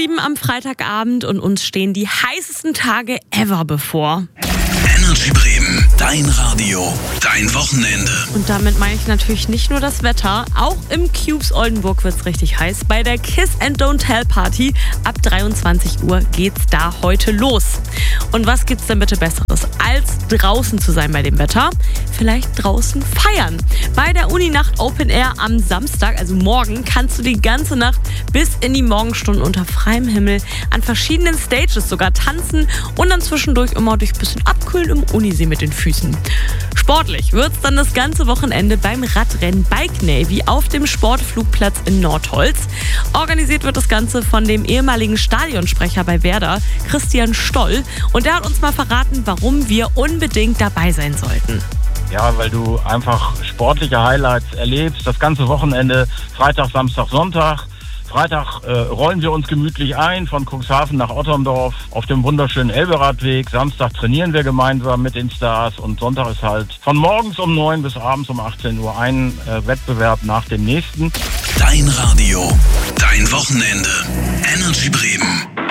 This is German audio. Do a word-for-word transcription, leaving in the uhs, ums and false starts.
Bremen am Freitagabend und uns stehen die heißesten Tage ever bevor. Energy Bremen, dein Radio, dein Wochenende. Und damit meine ich natürlich nicht nur das Wetter. Auch im Cubes Oldenburg wird es richtig heiß. Bei der Kiss and Don't Tell Party ab dreiundzwanzig Uhr geht's da heute los. Und was gibt's denn bitte Besseres, als draußen zu sein bei dem Wetter? Vielleicht draußen feiern. Bei der Uninacht Open Air am Samstag, also morgen, kannst du die ganze Nacht bis in die Morgenstunden unter freiem Himmel an verschiedenen Stages sogar tanzen und dann zwischendurch immer durch ein bisschen abkühlen im Unisee mit den Füßen. Sportlich wird's dann das ganze Wochenende beim Radrennen Bike Navy auf dem Sportflugplatz in Nordholz. Organisiert wird das Ganze von dem ehemaligen Stadionsprecher bei Werder, Christian Stoll. Und der hat uns mal verraten, warum wir unbedingt dabei sein sollten. Ja, weil du einfach sportliche Highlights erlebst. Das ganze Wochenende, Freitag, Samstag, Sonntag. Freitag äh, rollen wir uns gemütlich ein von Cuxhaven nach Otterndorf auf dem wunderschönen Elberadweg. Samstag trainieren wir gemeinsam mit den Stars und Sonntag ist halt von morgens um neun bis abends um achtzehn Uhr ein äh, Wettbewerb nach dem nächsten. Dein Radio, dein Wochenende. Energy Bremen.